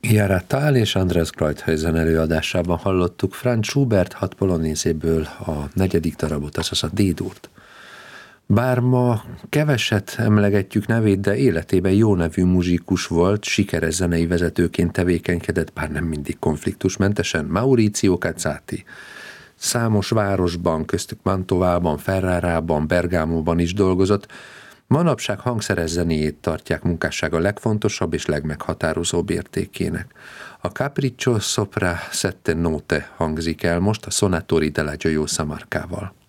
Chiara Thal és Andreas Kreuthausen előadásában hallottuk Franz Schubert 6 polonézéből a 4. darabot, azaz a D-durt. Bár ma keveset emlegetjük nevét, de életében jó nevű muzsikus volt, sikeres zenei vezetőként tevékenykedett, bár nem mindig konfliktusmentesen, Maurizio Cazzati. Számos városban, köztük Mantovában, Ferrarában, Bergámóban is dolgozott. Manapság hangszeres zenéjét tartják munkássága legfontosabb és legmeghatározóbb értékének. A Capriccio sopra sette note hangzik el most a Sonatori della Gioiosa Marcával.